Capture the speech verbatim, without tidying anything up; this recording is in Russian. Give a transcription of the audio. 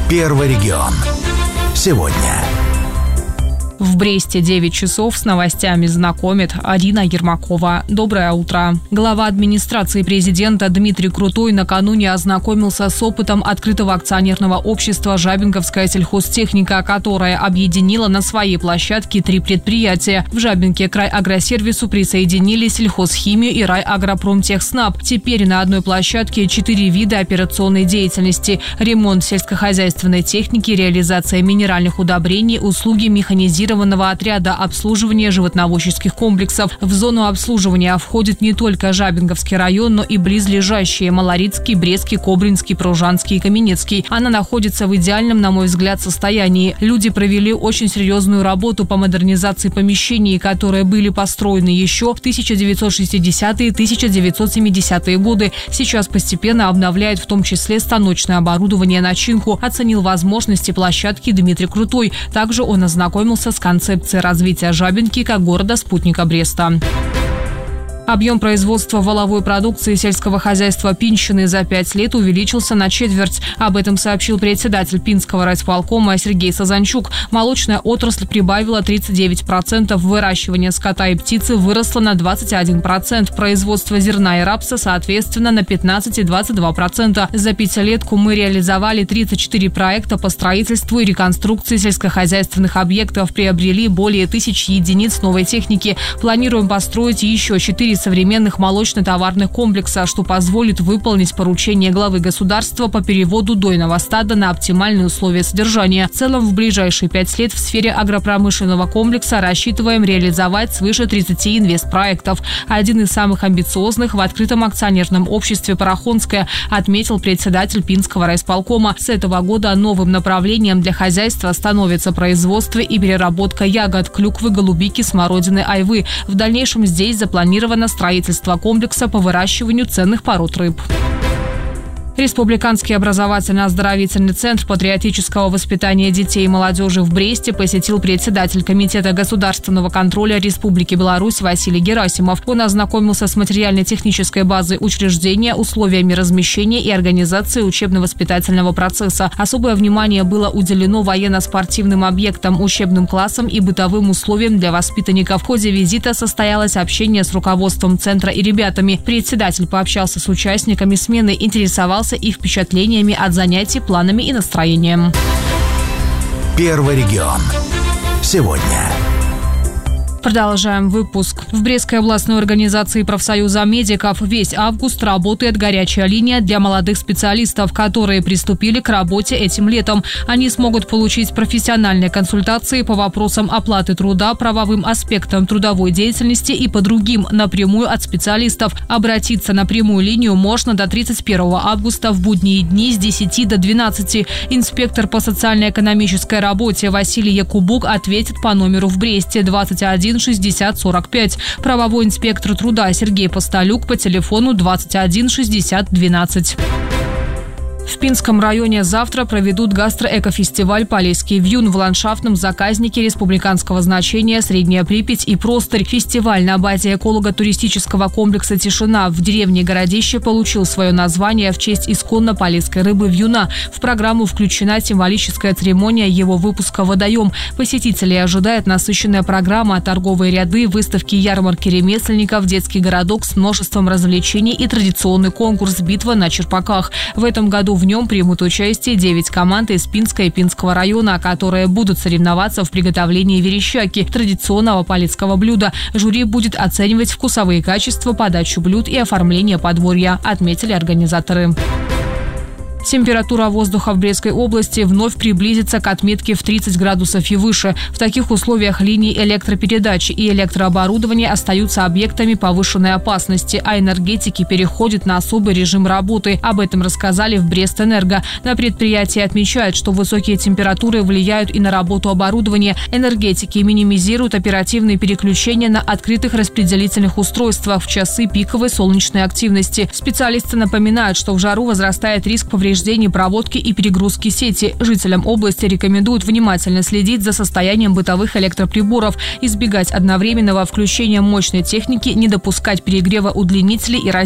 Первый регион. Сегодня. В Бресте девять часов, с новостями знакомит Арина Ермакова. Доброе утро. Глава администрации президента Дмитрий Крутой накануне ознакомился с опытом открытого акционерного общества «Жабинковская сельхозтехника», которое объединило на своей площадке три предприятия. В Жабинке к райагросервису присоединили сельхозхимию и райагропромтехснаб. Теперь на одной площадке четыре вида операционной деятельности: ремонт сельскохозяйственной техники, реализация минеральных удобрений, услуги механизированного отряда обслуживания животноводческих комплексов. В зону обслуживания входит не только Жабинковский район, но и близлежащие Малорицкий, Брестский, Кобринский, Пружанский и Каменецкий. Она находится в идеальном, на мой взгляд, состоянии. Люди провели очень серьезную работу по модернизации помещений, которые были построены еще в тысяча девятьсот шестидесятые — тысяча девятьсот семидесятые годы. Сейчас постепенно обновляют в том числе станочное оборудование, начинку. Оценил возможности площадки Дмитрий Крутой. Также он ознакомился с концепцией развития Жабинки как города-спутника Бреста. Объем производства валовой продукции сельского хозяйства Пинщины за пять лет увеличился на четверть. Об этом сообщил председатель Пинского райисполкома Сергей Сазанчук. Молочная отрасль прибавила тридцать девять процентов, выращивание скота и птицы выросло на двадцать один процент, производство зерна и рапса, соответственно, на пятнадцать и двадцать два процента. За пятилетку мы реализовали тридцать четыре проекта по строительству и реконструкции сельскохозяйственных объектов, приобрели более тысячи единиц новой техники. Планируем построить еще четыре современных молочно-товарных комплекса, что позволит выполнить поручение главы государства по переводу дойного стада на оптимальные условия содержания. В целом, в ближайшие пять лет в сфере агропромышленного комплекса рассчитываем реализовать свыше тридцати инвестпроектов. Один из самых амбициозных в открытом акционерном обществе «Парахонская», отметил председатель Пинского райисполкома. С этого года новым направлением для хозяйства становится производство и переработка ягод, клюквы, голубики, смородины, айвы. В дальнейшем здесь запланировано строительство комплекса по выращиванию ценных пород рыб. Республиканский образовательно-оздоровительный центр патриотического воспитания детей и молодежи в Бресте посетил председатель Комитета государственного контроля Республики Беларусь Василий Герасимов. Он ознакомился с материально-технической базой учреждения, условиями размещения и организации учебно-воспитательного процесса. Особое внимание было уделено военно-спортивным объектам, учебным классам и бытовым условиям для воспитанников. В ходе визита состоялось общение с руководством центра и ребятами. Председатель пообщался с участниками смены, интересовался их впечатлениями от занятий, планами и настроением. Первый регион. Сегодня. Продолжаем выпуск. В Брестской областной организации профсоюза медиков весь август работает горячая линия для молодых специалистов, которые приступили к работе этим летом. Они смогут получить профессиональные консультации по вопросам оплаты труда, правовым аспектам трудовой деятельности и по другим напрямую от специалистов. Обратиться на прямую линию можно до тридцать первого августа в будние дни с десяти до двенадцати. Инспектор по социально-экономической работе Василий Якубук ответит по номеру в Бресте двадцать один шестьдесят сорок пять. Правовой инспектор труда Сергей Постолюк по телефону двадцать один шестьдесят двенадцать. В Пинском районе завтра проведут гастроэкофестиваль «Полесский вьюн» в ландшафтном заказнике республиканского значения «Средняя Припять» и «Простырь». Фестиваль на базе эколого-туристического комплекса «Тишина» в деревне Городище получил свое название в честь исконно полесской рыбы вьюна. В программу включена символическая церемония его выпуска «Водоем». Посетителей ожидает насыщенная программа, торговые ряды, выставки, ярмарки ремесленников, детский городок с множеством развлечений и традиционный конкурс «Битва на черпаках». В этом году в нем примут участие девять команд из Пинска и Пинского района, которые будут соревноваться в приготовлении верещаки, традиционного полесского блюда. Жюри будет оценивать вкусовые качества, подачу блюд и оформление подворья, отметили организаторы. Температура воздуха в Брестской области вновь приблизится к отметке в тридцать градусов и выше. В таких условиях линии электропередач и электрооборудование остаются объектами повышенной опасности, а энергетики переходят на особый режим работы. Об этом рассказали в Брестэнерго. На предприятии отмечают, что высокие температуры влияют и на работу оборудования. Энергетики минимизируют оперативные переключения на открытых распределительных устройствах в часы пиковой солнечной активности. Специалисты напоминают, что в жару возрастает риск повреждения проводки и перегрузки сети. Жителям области рекомендуют внимательно следить за состоянием бытовых электроприборов, избегать одновременного включения мощной техники, не допускать перегрева удлинителей и